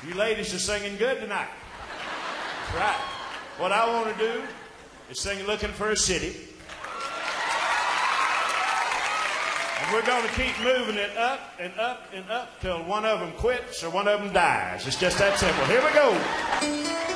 You ladies are singing good tonight. That's right. What I want to do is sing Looking for a City. And we're going to keep moving it up and up and up till one of them quits or one of them dies. It's just that simple. Here we go.